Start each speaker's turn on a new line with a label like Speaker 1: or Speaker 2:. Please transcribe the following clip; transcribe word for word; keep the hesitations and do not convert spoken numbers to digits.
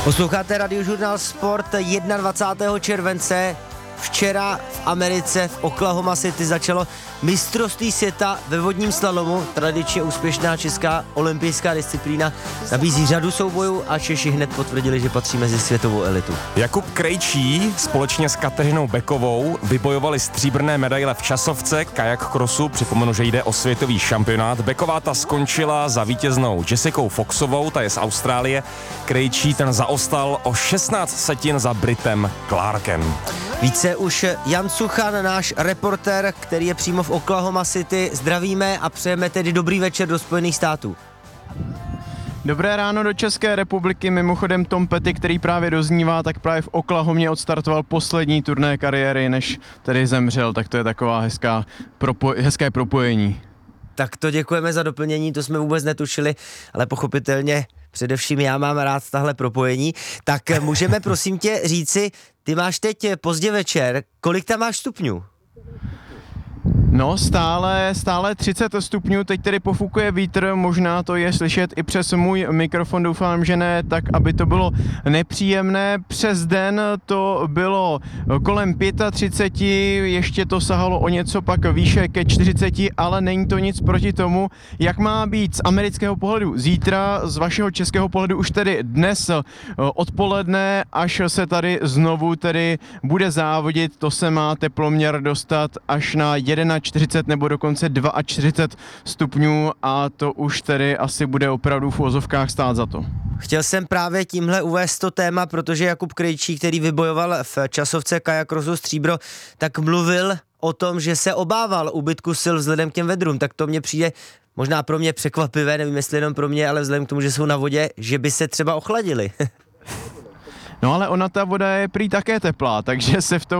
Speaker 1: Posloucháte Radiožurnál Sport dvacátého prvního července. Včera v Americe v Oklahoma City začalo mistrovství světa ve vodním slalomu. Tradičně úspěšná česká olympijská disciplína nabízí řadu soubojů a Češi hned potvrdili, že patří mezi světovou elitu.
Speaker 2: Jakub Krejčí společně s Kateřinou Bekovou vybojovali stříbrné medaile v časovce, kajak crossu, připomenu, že jde o světový šampionát. Beková ta skončila za vítěznou Jessicou Foxovou, ta je z Austrálie. Krejčí ten zaostal o šestnáct setin za Britem Clarkem.
Speaker 1: Více už Jan Suchan, náš reportér, který je přímo v Oklahoma City. Zdravíme a přejeme tedy dobrý večer do Spojených států.
Speaker 3: Dobré ráno do České republiky, mimochodem Tom Petty, který právě doznívá, tak právě v Oklahomě odstartoval poslední turné kariéry, než tedy zemřel, tak to je taková hezká propo- hezké propojení.
Speaker 1: Tak to děkujeme za doplnění, to jsme vůbec netušili, ale pochopitelně především já mám rád tahle propojení. Tak můžeme prosím tě říci, ty máš teď pozdě večer, kolik tam máš stupňů?
Speaker 3: No, stále, stále třicet stupňů, teď tedy pofukuje vítr, možná to je slyšet i přes můj mikrofon, doufám, že ne, tak aby to bylo nepříjemné. Přes den to bylo kolem třicet pět, ještě to sahalo o něco pak výše ke čtyřiceti, ale není to nic proti tomu, jak má být z amerického pohledu zítra, z vašeho českého pohledu už tedy dnes odpoledne, až se tady znovu tedy bude závodit, to se má teploměr dostat až na čtyřicet nebo dokonce čtyřicet dva stupňů a to už tedy asi bude opravdu v uvozovkách stát za to.
Speaker 1: Chtěl jsem právě tímhle uvést to téma, protože Jakub Krejčí, který vybojoval v časovce kajak crossu stříbro, tak mluvil o tom, že se obával úbytku sil vzhledem k těm vedrům, tak to mně přijde možná pro mě překvapivé, nevím jestli jenom pro mě, ale vzhledem k tomu, že jsou na vodě, že by se třeba ochladili.
Speaker 3: No ale ona ta voda je prý také teplá, takže se v tom